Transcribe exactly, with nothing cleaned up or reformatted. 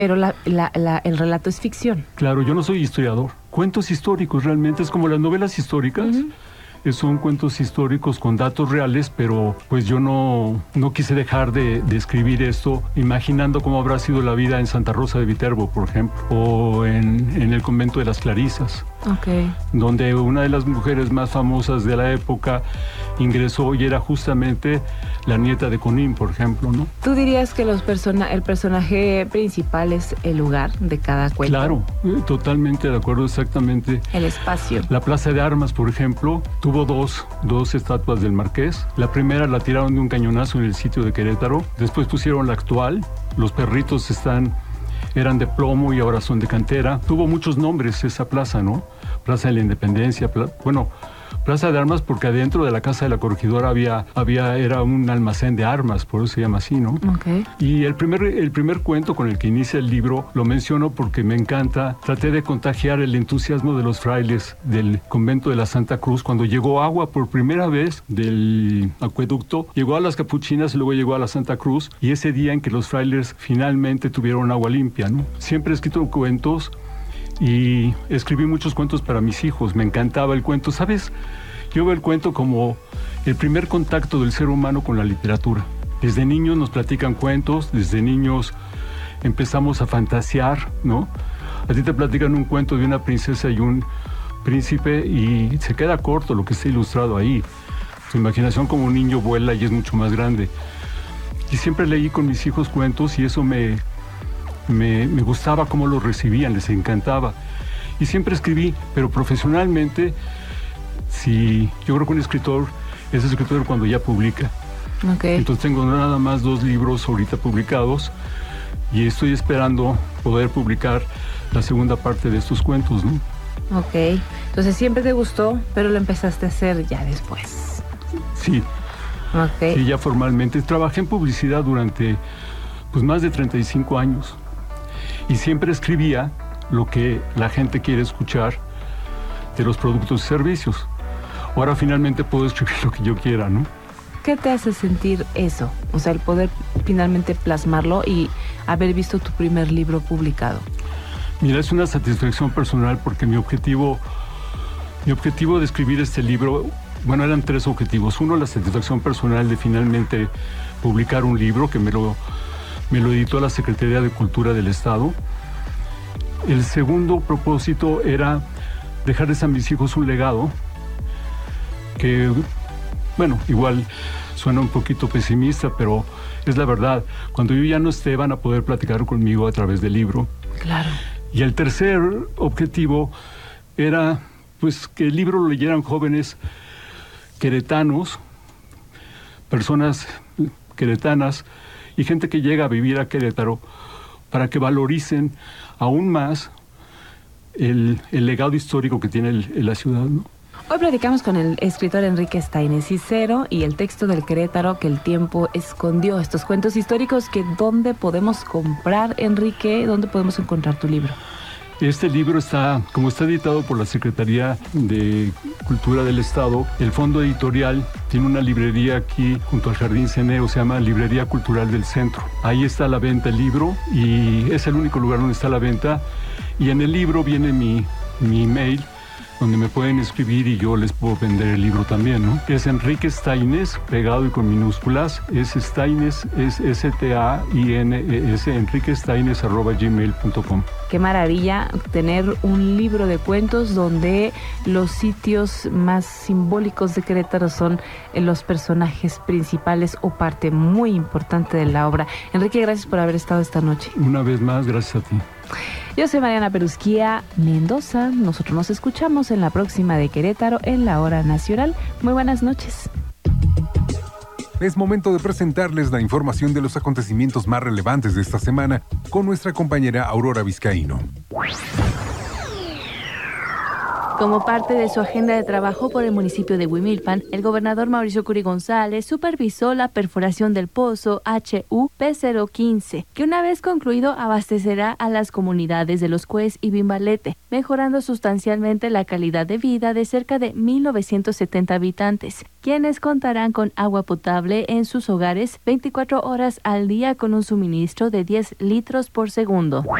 Pero la, la, la, el relato es ficción. Claro, yo no soy historiador. Cuentos históricos realmente, es como las novelas históricas. Uh-huh. Son cuentos históricos con datos reales, pero pues yo no, no quise dejar de, de escribir esto imaginando cómo habrá sido la vida en Santa Rosa de Viterbo, por ejemplo, o en, en el convento de las Clarisas, okay. donde una de las mujeres más famosas de la época ingresó y era justamente la nieta de Conín, por ejemplo, ¿no? ¿Tú dirías que los persona, el personaje principal es el lugar de cada cuento? Claro, totalmente de acuerdo, exactamente. El espacio. La Plaza de Armas, por ejemplo, tuvo dos, dos estatuas del Marqués. La primera la tiraron de un cañonazo en el sitio de Querétaro. Después pusieron la actual. Los perritos están, eran de plomo y ahora son de cantera. Tuvo muchos nombres esa plaza, ¿no? Plaza de la Independencia, pla- bueno... Plaza de Armas porque adentro de la casa de la corregidora había, había, era un almacén de armas, por eso se llama así, ¿no? Okay. Y el primer, el primer cuento con el que inicia el libro lo menciono porque me encanta. Traté de contagiar el entusiasmo de los frailes del convento de la Santa Cruz cuando llegó agua por primera vez del acueducto. Llegó a las Capuchinas y luego llegó a la Santa Cruz y ese día en que los frailes finalmente tuvieron agua limpia, ¿no? Siempre he escrito cuentos y escribí muchos cuentos para mis hijos. Me encantaba el cuento. ¿Sabes? Yo veo el cuento como el primer contacto del ser humano con la literatura. Desde niños nos platican cuentos, desde niños empezamos a fantasear, ¿no? A ti te platican un cuento de una princesa y un príncipe y se queda corto lo que está ilustrado ahí. Tu imaginación como un niño vuela y es mucho más grande. Y siempre leí con mis hijos cuentos y eso me... Me, me gustaba cómo lo recibían, les encantaba. Y siempre escribí, pero profesionalmente, sí, yo creo que un escritor es escritor cuando ya publica. Okay. Entonces tengo nada más dos libros ahorita publicados y estoy esperando poder publicar la segunda parte de estos cuentos, ¿no? Ok, entonces siempre te gustó, pero lo empezaste a hacer ya después. Sí, okay. Sí, ya formalmente. Trabajé en publicidad durante pues, más de treinta y cinco años. Y siempre escribía lo que la gente quiere escuchar de los productos y servicios. Ahora finalmente puedo escribir lo que yo quiera, ¿no? ¿Qué te hace sentir eso? O sea, el poder finalmente plasmarlo y haber visto tu primer libro publicado. Mira, es una satisfacción personal porque mi objetivo, mi objetivo de escribir este libro, bueno, eran tres objetivos. Uno, la satisfacción personal de finalmente publicar un libro que me lo... Me lo editó la Secretaría de Cultura del Estado. El segundo propósito era dejarles a mis hijos un legado que, bueno, igual suena un poquito pesimista, pero es la verdad. Cuando yo ya no esté, van a poder platicar conmigo a través del libro. Claro. Y el tercer objetivo era, pues, que el libro lo leyeran jóvenes queretanos, personas queretanas, y gente que llega a vivir a Querétaro para que valoricen aún más el, el legado histórico que tiene el, el, la ciudad, ¿no? Hoy platicamos con el escritor Enrique Staines Cicero y el texto del Querétaro que el tiempo escondió. Estos cuentos históricos que ¿dónde podemos comprar, Enrique? ¿Dónde podemos encontrar tu libro? Este libro está, como está editado por la Secretaría de Cultura del Estado, el fondo editorial tiene una librería aquí junto al Jardín Ceneo, se llama Librería Cultural del Centro. Ahí está a la venta el libro y es el único lugar donde está a la venta. Y en el libro viene mi, mi email, donde me pueden escribir y yo les puedo vender el libro también, ¿no? Es Enrique Staines, pegado y con minúsculas, es Staines, es S T A I N E S, enriquestaines arroba gmail punto com. Qué maravilla tener un libro de cuentos donde los sitios más simbólicos de Querétaro son los personajes principales o parte muy importante de la obra. Enrique, gracias por haber estado esta noche. Una vez más, gracias a ti. Yo soy Mariana Perusquía Mendoza. Nosotros nos escuchamos en la próxima de Querétaro en la Hora Nacional. Muy buenas noches. Es momento de presentarles la información de los acontecimientos más relevantes de esta semana con nuestra compañera Aurora Vizcaíno. Como parte de su agenda de trabajo por el municipio de Huimilpan, el gobernador Mauricio Curi González supervisó la perforación del pozo H U P cero quince, que una vez concluido abastecerá a las comunidades de Los Cues y Bimbalete, mejorando sustancialmente la calidad de vida de cerca de mil novecientos setenta habitantes, quienes contarán con agua potable en sus hogares veinticuatro horas al día con un suministro de diez litros por segundo.